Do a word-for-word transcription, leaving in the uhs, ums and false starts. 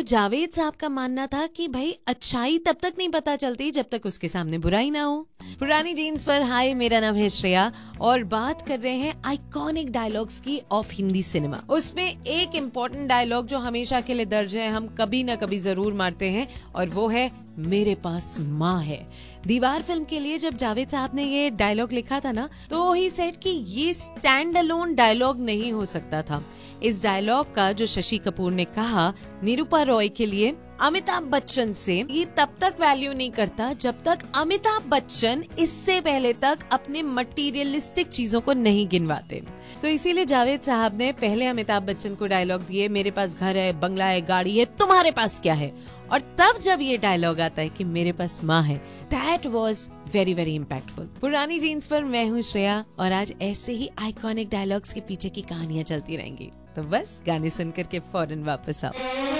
जावेद साहब का मानना था कि भाई अच्छाई तब तक नहीं पता चलती जब तक उसके सामने बुराई ना हो। पुरानी जीन्स पर हाय, मेरा नाम है श्रेया और बात कर रहे हैं आइकॉनिक डायलॉग्स की ऑफ हिंदी सिनेमा। उसमें एक इम्पोर्टेंट डायलॉग जो हमेशा के लिए दर्ज है, हम कभी ना कभी जरूर मारते हैं, और वो है मेरे पास माँ है। दीवार फिल्म के लिए जब जावेद साहब ने ये डायलॉग लिखा था ना, तो ही सेड कि ये स्टैंड अलोन डायलॉग नहीं हो सकता था। इस डायलॉग का जो शशि कपूर ने कहा निरूपा रॉय के लिए अमिताभ बच्चन से, ये तब तक वैल्यू नहीं करता जब तक अमिताभ बच्चन इससे पहले तक अपने मटीरियलिस्टिक चीजों को नहीं गिनवाते। तो इसीलिए जावेद साहब ने पहले अमिताभ बच्चन को डायलॉग दिए, मेरे पास घर है, बंगला है, गाड़ी है, तुम्हारे पास क्या है? और तब जब ये डायलॉग आता है कि मेरे पास माँ है, that was very very impactful. पुरानी जीन्स पर मैं हूँ श्रेया और आज ऐसे ही आइकॉनिक डायलॉग्स के पीछे की कहानियां चलती रहेंगी। तो बस गाने सुनकर के फौरन वापस आओ।